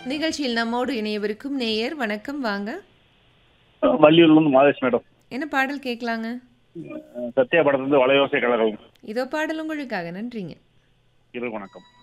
நிகழ்ச்சியில் நம்மோடு இணையவிருக்கும் நேயர் வணக்கம் வாங்க. வள்ளியூர்லேருந்து மாதேஷ் மேடம். என்ன பாடல் கேட்கலாங்க? சத்யா படத்துலேருந்து வளையோசை கலர்கள். இதோ பாடல் உங்களுக்காக. நன்றிங்க. இரு வணக்கம்.